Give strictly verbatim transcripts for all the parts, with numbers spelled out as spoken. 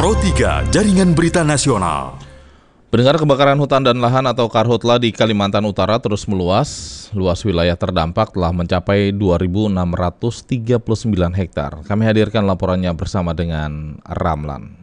Pro tiga, Jaringan Berita Nasional. Pendengar, kebakaran hutan dan lahan atau karhutla di Kalimantan Utara terus meluas. Luas wilayah terdampak telah mencapai dua ribu enam ratus tiga puluh sembilan hektar. Kami hadirkan laporannya bersama dengan Ramlan.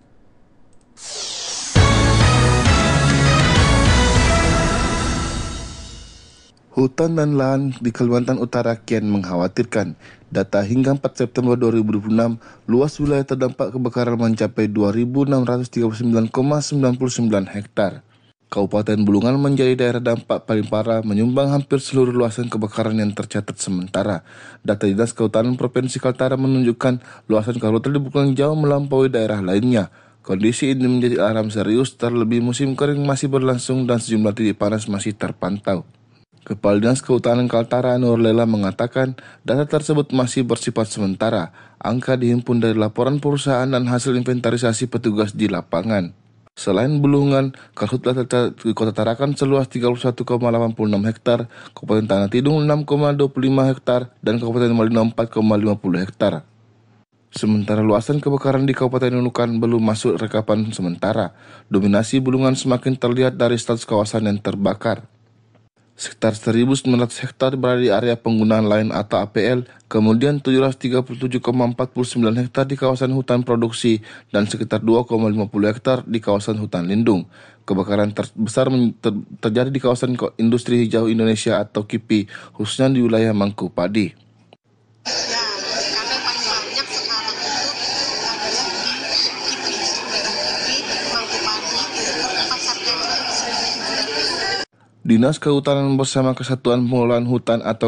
Hutan dan lahan di Kalimantan Utara kian mengkhawatirkan. Data hingga empat September dua ribu dua puluh enam, luas wilayah terdampak kebakaran mencapai dua ribu enam ratus tiga puluh sembilan koma sembilan sembilan hektar. Kabupaten Bulungan menjadi daerah dampak paling parah, menyumbang hampir seluruh luasan kebakaran yang tercatat sementara. Data Dinas Kehutanan Provinsi Kaltara menunjukkan luasan karhutla di Bulungan jauh melampaui daerah lainnya. Kondisi ini menjadi alarm serius, terlebih musim kering masih berlangsung dan sejumlah titik panas masih terpantau. Kepala Dinas Kehutanan Kaltara Nurlela mengatakan data tersebut masih bersifat sementara. Angka dihimpun dari laporan perusahaan dan hasil inventarisasi petugas di lapangan. Selain Bulungan, karhutla tercatat di Kota Tarakan seluas tiga puluh satu koma delapan enam hektar, Kabupaten Tanah Tidung enam koma dua puluh lima hektar, dan Kabupaten Malino empat koma lima puluh hektar. Sementara luasan kebakaran di Kabupaten Nunukan belum masuk rekapan sementara. Dominasi Bulungan semakin terlihat dari status kawasan yang terbakar. Sekitar seribu sembilan ratus hektar berada di area penggunaan lain atau A P L, kemudian tujuh ratus tiga puluh tujuh koma empat sembilan hektar di kawasan hutan produksi dan sekitar dua koma lima puluh hektar di kawasan hutan lindung. Kebakaran terbesar ter- terjadi di kawasan industri hijau Indonesia atau K I P I, khususnya di wilayah Mangku Padi. Dinas Kehutanan bersama Kesatuan Pengelolaan Hutan atau